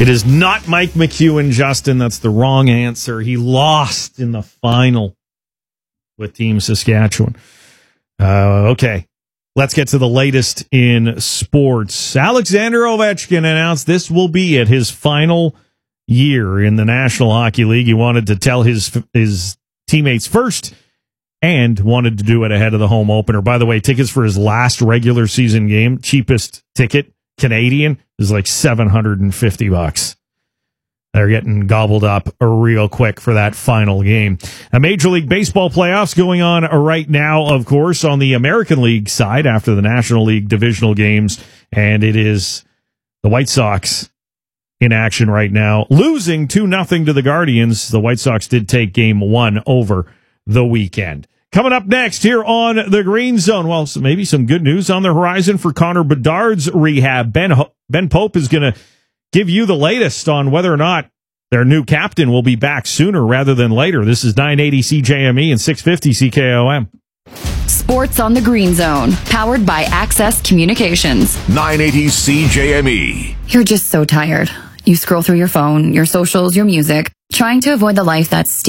It is not Mike McEwen, Justin. That's the wrong answer. He lost in the final with Team Saskatchewan. Okay, let's get to the latest in sports. Alexander Ovechkin announced this will be it, his final year in the National Hockey League. He wanted to tell his teammates first and wanted to do it ahead of the home opener. By the way, tickets for his last regular season game, cheapest ticket, Canadian, is like $750. They're getting gobbled up real quick for that final game. A Major League Baseball playoffs going on right now, of course, on the American League side after the National League divisional games. And it is the White Sox in action right now, losing 2-0 to the Guardians. The White Sox did take game one over the weekend. Coming up next here on the Green Zone, well, so maybe some good news on the horizon for Connor Bedard's rehab. Ben Pope is going to give you the latest on whether or not their new captain will be back sooner rather than later. This is 980 CJME and 650 CKOM. Sports on the Green Zone, powered by Access Communications. 980 CJME. You're just so tired. You scroll through your phone, your socials, your music, trying to avoid the life that's